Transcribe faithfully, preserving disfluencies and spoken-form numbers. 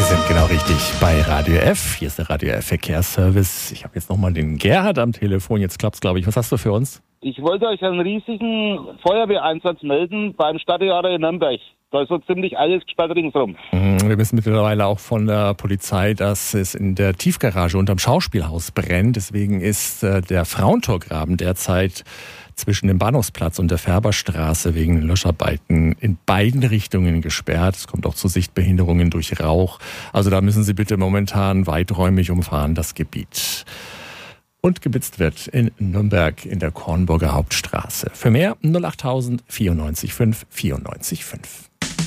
sind genau richtig bei Radio F. Hier ist der Radio F Verkehrsservice. Ich habe jetzt nochmal den Gerhard am Telefon. Jetzt klappt's, glaube ich. Was hast du für uns? Ich wollte euch einen riesigen Feuerwehreinsatz melden beim Stadttheater in Nürnberg. Da ist so ziemlich alles gesperrt ringsrum. Wir wissen mittlerweile auch von der Polizei, dass es in der Tiefgarage unterm Schauspielhaus brennt. Deswegen ist der Frauentorgraben derzeit zwischen dem Bahnhofsplatz und der Färberstraße wegen Löscharbeiten in beiden Richtungen gesperrt. Es kommt auch zu Sichtbehinderungen durch Rauch. Also da müssen Sie bitte momentan weiträumig umfahren, das Gebiet. Und geblitzt wird in Nürnberg in der Kornburger Hauptstraße. Für mehr null acht null null vierundneunzig fünf vierundneunzig fünf.